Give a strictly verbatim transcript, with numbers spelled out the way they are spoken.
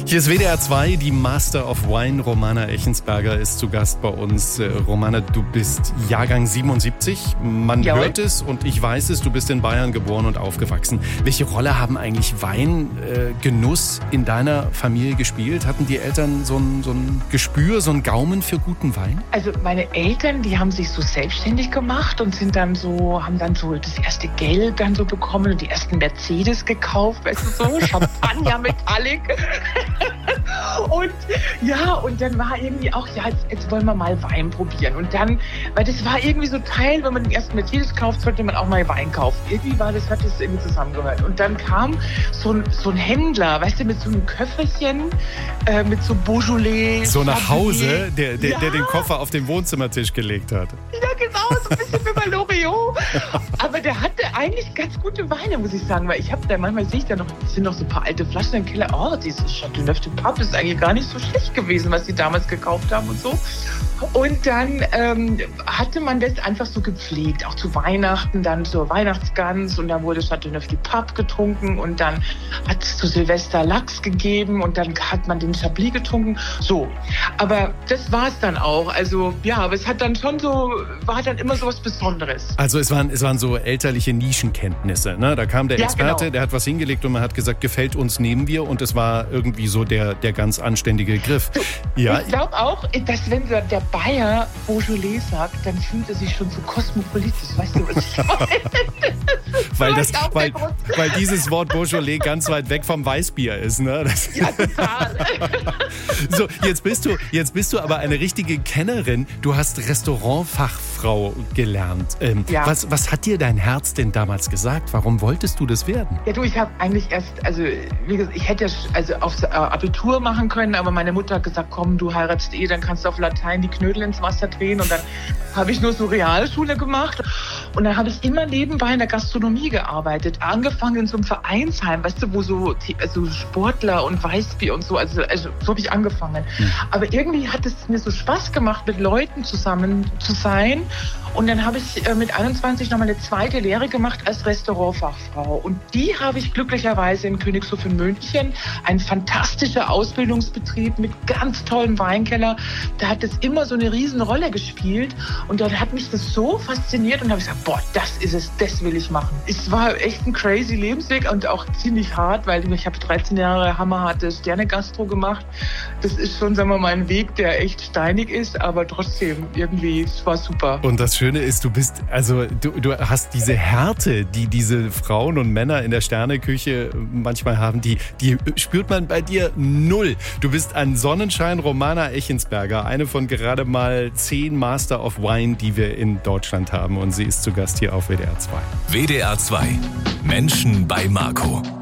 Hier ist W D R zwei, die Master of Wine. Romana Echensberger ist zu Gast bei uns. Äh, Romana, du bist Jahrgang siebenundsiebzig. Man Jawohl. hört es und ich weiß es, du bist in Bayern geboren und aufgewachsen. Welche Rolle haben eigentlich Weingenuss äh, in deiner Familie gespielt? Hatten die Eltern so ein, so ein Gespür, so ein Gaumen für guten Wein? Also meine Eltern, die haben sich so selbstständig gemacht und sind dann so, haben dann so das erste Geld dann so bekommen und die ersten Mercedes gekauft, weißt du so, Champagner Metallic. Und ja, und dann war irgendwie auch, ja, jetzt, jetzt wollen wir mal Wein probieren. Und dann, weil das war irgendwie so Teil, wenn man den ersten Mercedes kauft, sollte man auch mal Wein kaufen. Irgendwie war das, hat das irgendwie zusammengehört. Und dann kam so ein, so ein Händler, weißt du, mit so einem Köfferchen, äh, mit so Beaujolais. So nach Chablis. Hause, der, der, Ja. der den Koffer auf den Wohnzimmertisch gelegt hat. Ja, genau, so ein bisschen wie bei Loriot. Aber der hatte eigentlich ganz gute Weine, muss ich sagen. Weil ich habe da, manchmal sehe ich da noch, es sind noch so ein paar alte Flaschen im Keller. Oh, dieses Chateauneuf du Pape ist eigentlich gar nicht so schlecht gewesen, was die damals gekauft haben und so. Und dann ähm, hatte man das einfach so gepflegt, auch zu Weihnachten, dann zur Weihnachtsgans und dann wurde Chateauneuf du Pape getrunken und dann hat es zu Silvester Lachs gegeben und dann hat man den Chablis getrunken. So, aber das war es dann auch. Also ja, aber es hat dann schon so, war dann immer so was Besonderes. Also es waren, es waren so elterliche Nischenkenntnisse. Ne? Da kam der Ja, Experte, genau. der hat was hingelegt und man hat gesagt, gefällt uns, nehmen wir. Und es war irgendwie so der, der ganz anständige Griff. Ja, Ich glaube auch, dass wenn der der Bayer Beaujolais sagt, dann fühlt er sich schon so kosmopolitisch. Weißt du, was ich meine? weil, das, Vielleicht auch weil, der Grund. weil dieses Wort Beaujolais ganz weit weg vom Weißbier ist. Ne? Das, Ja, total. so, jetzt bist du, jetzt bist du aber eine richtige Kennerin. Du hast Restaurantfachfrau gelernt. Ähm, Ja. was, was hat dir dein Herz denn damals gesagt? Warum wolltest du das werden? Ja, du, ich habe eigentlich erst, also wie gesagt, ich hätte ja sch- also aufs äh, Abitur machen können, aber meine Mutter hat gesagt, komm, du heiratest eh, dann kannst du auf Latein die Knödel ins Wasser drehen und dann habe ich nur so Realschule gemacht und dann habe ich immer nebenbei in der Gastronomie gearbeitet, angefangen in so einem Vereinsheim, weißt du, wo so also Sportler und Weißbier und so, also, also so habe ich angefangen. Hm. Aber irgendwie hat es mir so Spaß gemacht, mit Leuten zusammen zu sein. Und dann habe ich äh, mit einundzwanzig noch mal eine zweite Lehre gemacht als Restaurantfachfrau. Und die habe ich glücklicherweise in Königshof in München. Ein fantastischer Ausbildungsbetrieb mit ganz tollem Weinkeller. Da hat es immer so eine Riesenrolle gespielt. Und dann hat mich das so fasziniert und habe ich gesagt, boah, das ist es, das will ich machen. Es war echt ein crazy Lebensweg und auch ziemlich hart, weil ich habe dreizehn Jahre hammerharte Sterne-Gastro gemacht. Das ist schon, sagen wir mal, ein Weg, der echt steinig ist, aber trotzdem irgendwie, es war super. Und das Schöne ist, du bist, also du, du hast diese Härte, die diese Frauen und Männer in der Sterneküche manchmal haben, die, die spürt man bei dir null. Du bist ein Sonnenschein, Romana Echensberger, eine von gerade mal zehn Master of Wine, die wir in Deutschland haben. Und sie ist zu Gast hier auf W D R zwei. W D R zwei. Menschen bei Marco.